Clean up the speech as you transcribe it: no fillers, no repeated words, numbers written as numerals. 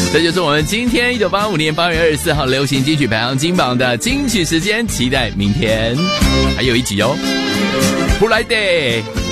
这就是我们今天1985年8月24号流行金曲排行金榜的金曲时间，期待明天还有一集哦。Who like that？